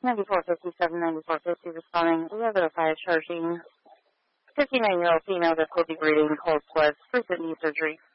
9457, 9450 responding. We have a fire charging 59-year-old female that will be breathing cold sweats, recent knee surgery.